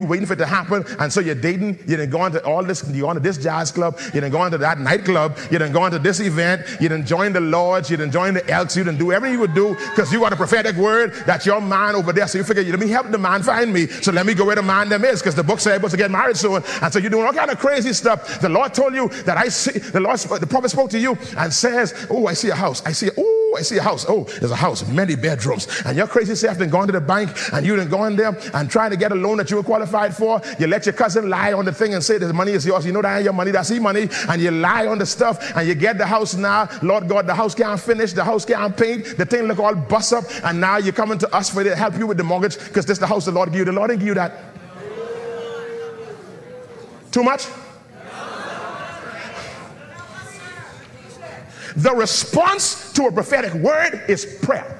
waiting for it to happen. And so you're dating, you didn't go on to all this, you go on to this jazz club, you didn't go on to that nightclub, you didn't go on to this event, you didn't join the Lords, you didn't join the Elks, you didn't do everything you would do because you got a prophetic word that your man over there. So you figure, let me help the man find me. So let me go where the man them is, because the book says I'm supposed to get married soon. And so you're doing all kind of crazy stuff. The Lord told you that the prophet spoke to you and says, oh, I see a house. I see a house. Oh, there's a house, many bedrooms. And your crazy self done gone to the bank and you done gone there and trying to get a loan that you were qualified for. You let your cousin lie on the thing and say the money is yours. You know that ain't your money, that's his money. And you lie on the stuff and you get the house now. Lord God, the house can't finish, the house can't paint, the thing look all bust up, and now you're coming to us for to help you with the mortgage because this is the house the Lord gave you. The Lord didn't give you that. Too much? The response to a prophetic word is prayer.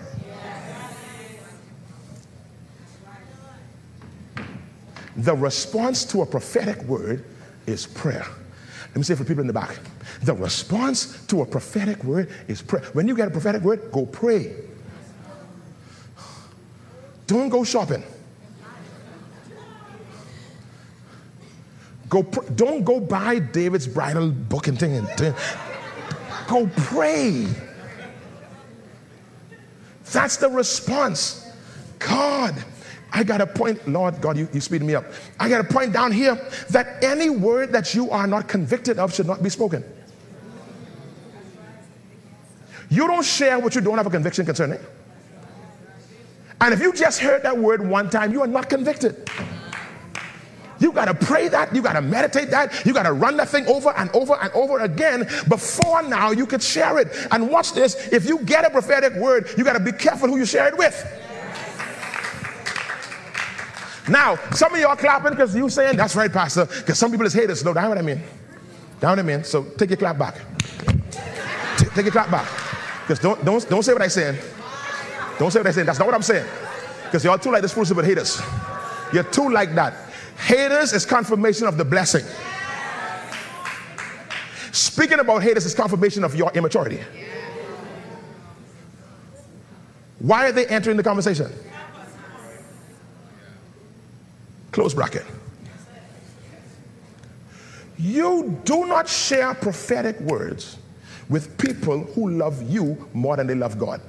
The response to a prophetic word is prayer. Let me say it for people in the back. The response to a prophetic word is prayer. When you get a prophetic word, go pray. Don't go shopping. Don't go buy David's bridal book and thing. Go pray. That's the response. God, I got a point. Lord God, you speed me up. I got a point down here that any word that you are not convicted of should not be spoken. You don't share what you don't have a conviction concerning. And if you just heard that word one time, you are not convicted. You got to pray that. You got to meditate that. You got to run that thing over and over and over again before now you could share it. And watch this. If you get a prophetic word, you got to be careful who you share it with. Now, some of y'all clapping because you saying, that's right, Pastor, because some people is haters. No, that's what I mean. That's what I mean. So take your clap back. Take your clap back. Because don't say what I'm saying. Don't say what I'm saying. That's not what I'm saying. Because y'all too like this foolishness with haters. You're too like that. Haters is confirmation of the blessing. Speaking about haters is confirmation of your immaturity. Why are they entering the conversation? Close bracket. You do not share prophetic words with people who love you more than they love God.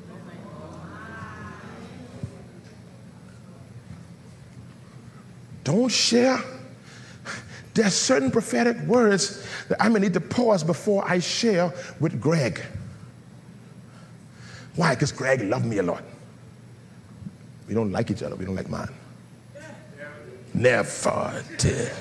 Don't share. There's certain prophetic words that I may need to pause before I share with Greg. Why? Because Greg loved me a lot. We don't like each other. We don't like mine. Never did.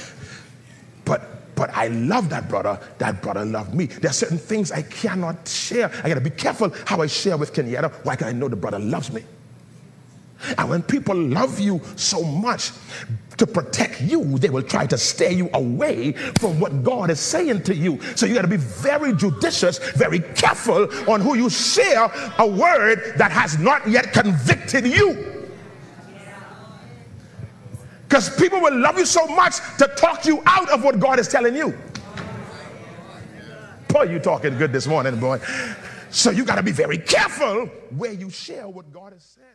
But I love that brother. That brother loved me. There are certain things I cannot share. I got to be careful how I share with Kenyatta. Why? Because I know the brother loves me. And when people love you so much, to protect you, they will try to steer you away from what God is saying to you. So you got to be very judicious, very careful on who you share a word that has not yet convicted you. Because people will love you so much to talk you out of what God is telling you. Boy, you talking good this morning, boy. So you got to be very careful where you share what God has said.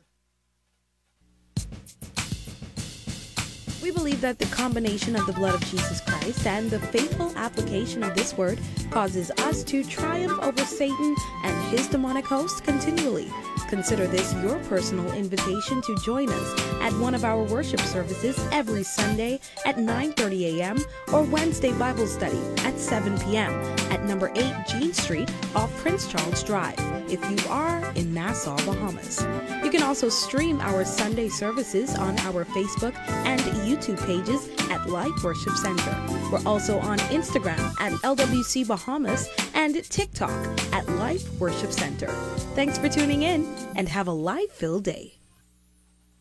We believe that the combination of the blood of Jesus Christ and the faithful application of this word causes us to triumph over Satan and his demonic hosts continually. Consider this your personal invitation to join us at one of our worship services every Sunday at 9:30 a.m. or Wednesday Bible study at 7 p.m. at number 8 Jean Street off Prince Charles Drive if you are in Nassau, Bahamas. You can also stream our Sunday services on our Facebook and YouTube pages at Life Worship Center. We're also on Instagram at LWC Bahamas and TikTok at Life Worship Center. Thanks for tuning in and have a life-filled day.